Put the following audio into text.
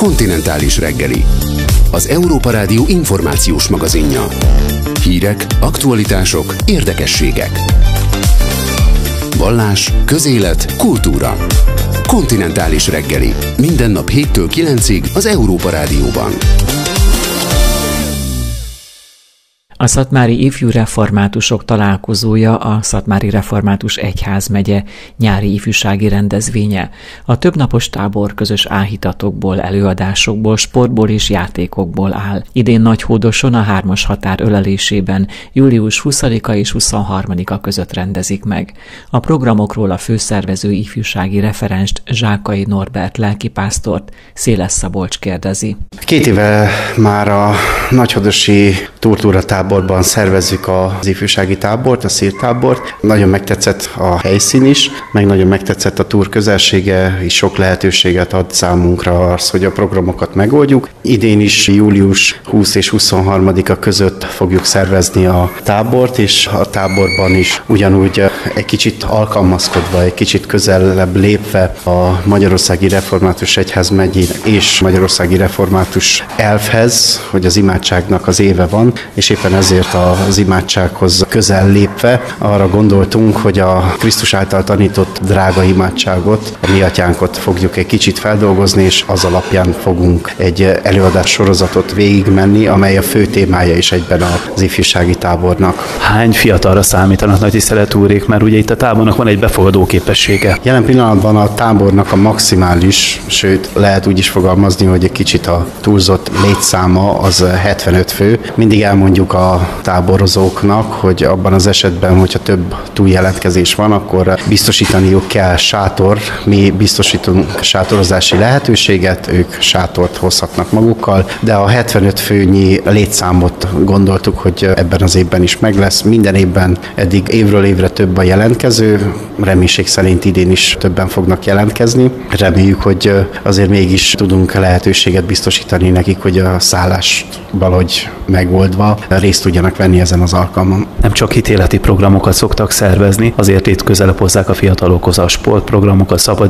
Kontinentális reggeli. Az Európa Rádió információs magazinja. Hírek, aktualitások, érdekességek. Vallás, közélet, kultúra. Kontinentális reggeli. Minden nap 7-től 9-ig az Európa Rádióban. A szatmári ifjú reformátusok találkozója a Szatmári Református Egyházmegye nyári ifjúsági rendezvénye. A többnapos tábor közös áhítatokból, előadásokból, sportból és játékokból áll. Idén Nagyhódoson a 3-as határ ölelésében július 20-a és 23-a között rendezik meg. A programokról a főszervező ifjúsági referenst, Zsákai Norbert lelkipásztort Széles Szabolcs kérdezi. 2 éve már a nagyhodosi Tortúra táborban szervezzük az ifjúsági tábort, a szírtábort. Nagyon megtetszett a helyszín is, meg nagyon megtetszett a túr közelsége, és sok lehetőséget ad számunkra az, hogy a programokat megoldjuk. Idén is július 20 és 23-a között fogjuk szervezni a tábort, és a táborban is ugyanúgy egy kicsit alkalmazkodva, egy kicsit közelebb lépve a Magyarországi Református Egyházmegyének és Magyarországi Református elfhez, hogy az imádságnak az éve van, és éppen ezért az imádsághoz közel lépve arra gondoltunk, hogy a Krisztus által tanított drága imádságot, a Mi Atyánkot fogjuk egy kicsit feldolgozni, és az alapján fogunk egy előadás sorozatot végigmenni, amely a fő témája is egyben az ifjúsági tábornak. Hány fiatalra számítanak, nagy tisztelet úrék, mert ugye itt a tábornak van egy befogadó képessége? Jelen pillanatban a tábornak a maximális, sőt lehet úgy is fogalmazni, hogy egy kicsit a túlzott létszáma az 75 fő. Mindig elmondjuk a táborozóknak, hogy abban az esetben, hogyha több túljelentkezés van, akkor biztosítaniuk kell sátor. Mi biztosítunk sátorozási lehetőséget, ők sátort hozhatnak magukkal, de a 75 főnyi létszámot gondoltuk, hogy ebben az évben is meg lesz. Minden évben eddig évről évre több a jelentkező, reménység szerint idén is többen fognak jelentkezni. Reméljük, hogy azért mégis tudunk lehetőséget biztosítani nekik, hogy a szállást valahogy megoldva részt tudjanak venni ezen az alkalmon. Nem csak hitéleti programokat szoktak szervezni, azért itt közelebb hozzák a fiatalokhoz a sportprogramokat, szabad